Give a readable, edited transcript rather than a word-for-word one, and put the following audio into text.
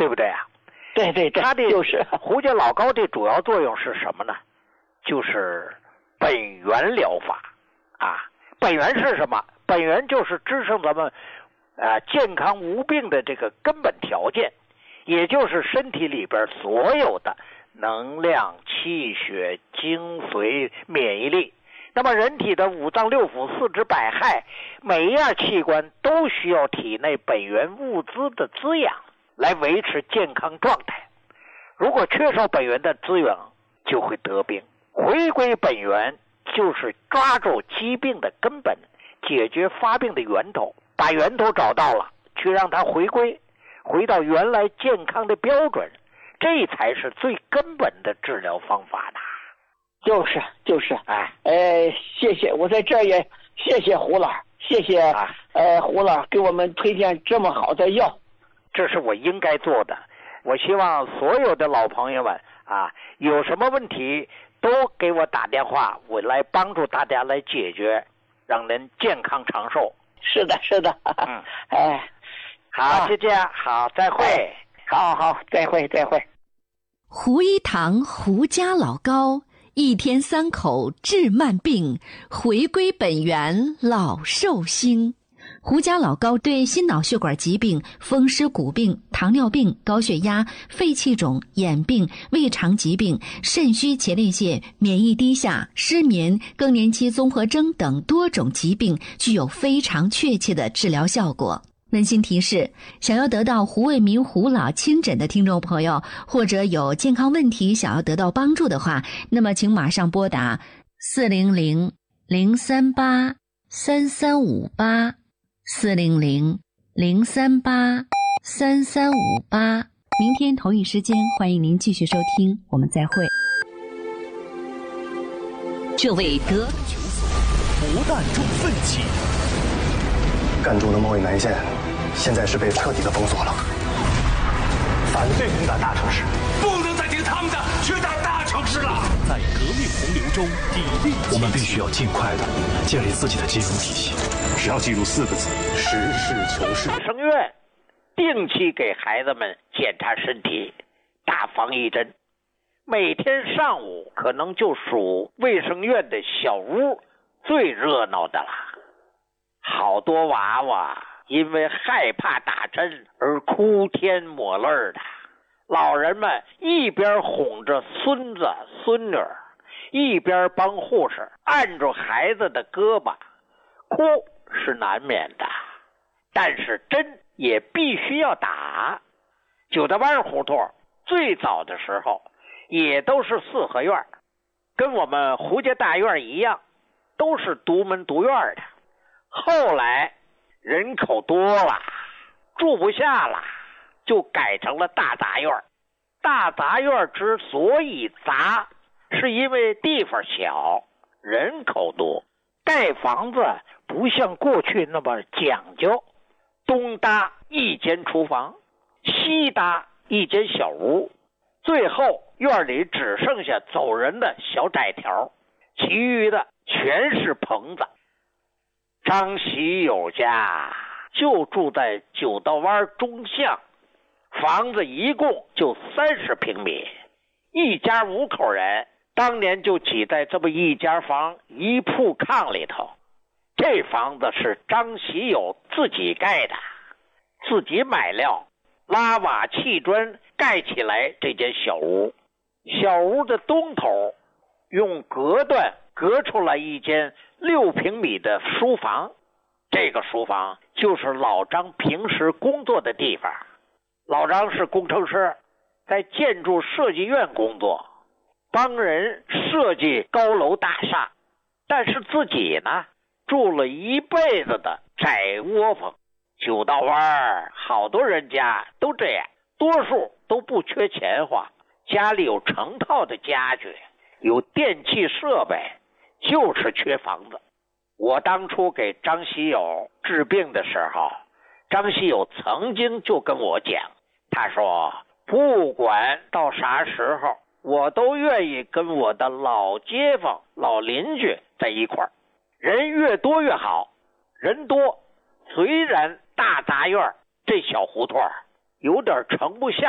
对不对啊？ 对对对， 它的就是胡椒老膏的主要作用是什么呢？就是本源疗法啊。本源是什么？本源就是支撑咱们健康无病的这个根本条件，也就是身体里边所有的能量、气血、精髓、免疫力。那么人体的五脏六腑、四肢百骸，每一样器官都需要体内本源物资的滋养来维持健康状态。如果缺少本源的滋养，就会得病。回归本源就是抓住疾病的根本，解决发病的源头，把源头找到了，去让它回到原来健康的标准，这才是最根本的治疗方法呢。 就是，谢谢，我在这儿也谢谢胡老，谢谢胡老给我们推荐这么好的药， 这是我应该做的。我希望所有的老朋友们有什么问题都给我打电话，我来帮助大家来解决，让人健康长寿。 是的， 好，就这样，好，再会。 好，再会。 胡一堂胡家老膏，一天3口治慢病，回归本源老寿星。胡家老膏对心脑血管疾病、风湿骨病、糖尿病、高血压、肺气肿、眼病、胃肠疾病、肾虚前列腺、免疫低下、失眠、更年期综合征等多种疾病具有非常确切的治疗效果。温馨提示，想要得到胡卫民胡老亲诊的听众朋友，或者有健康问题想要得到帮助的话，那么请马上拨打400-038-3358 400-038-3358。明天同一时间，欢迎您继续收听，我们再会。 这位得求索，不但重奋起。 赣州的贸易南线现在是被彻底的封锁了，反对攻打大城市， 不能再听他们的，去打大城市了。在革命洪流中砥砺， 我们必须要尽快的建立自己的金融体系。 只要记住4个字：实事求是。 卫生院定期给孩子们检查身体，打防疫针。每天上午可能就属卫生院的小屋最热闹的了。好多娃娃因为害怕打针而哭天抹泪的，老人们一边哄着孙子孙女，一边帮护士按住孩子的胳膊，哭是难免的，但是针也必须要打。九大湾胡同最早的时候也都是4合院，跟我们胡家大院一样，都是独门独院的。后来人口多了，住不下了，就改成了大杂院。大杂院之所以杂，是因为地方小，人口多，盖房子不像过去那么讲究，东搭一间厨房，西搭一间小屋，最后院里只剩下走人的小窄条，其余的全是棚子。张喜友家就住在九道湾中巷，房子一共就30平米，一家5口人，当年就挤在这么一间房一铺炕里头。这房子是张喜友自己盖的，自己买料，拉瓦砌砖盖起来这间小屋。小屋的东头用隔断隔出来一间6平米的书房，这个书房就是老张平时工作的地方。老张是工程师，在建筑设计院工作，帮人设计高楼大厦，但是自己呢住了一辈子的窄窝棚。九道湾好多人家都这样，多数都不缺钱花，家里有成套的家具，有电器设备，就是缺房子。我当初给张喜友治病的时候，张喜友曾经就跟我讲，他说不管到啥时候，我都愿意跟我的老街坊老邻居在一块儿，人越多越好。人多，虽然大杂院这小胡同有点盛不下